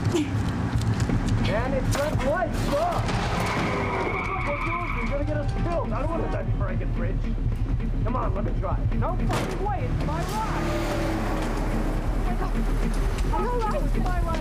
Man, it's red light, look! You're gonna get us killed. I don't want to die before I get rich. Come on, let me try. No fucking way, it's my ride! All right. It's my ride.